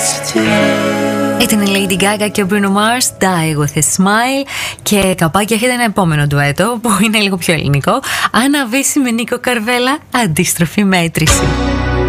Ήταν η Lady Gaga και ο Bruno Mars, Die With A Smile. Και καπάκι έχετε ένα επόμενο ντουέτο που είναι λίγο πιο ελληνικό. Άννα Βύση με Νίκο Καρβέλα, Αντίστροφη μέτρηση.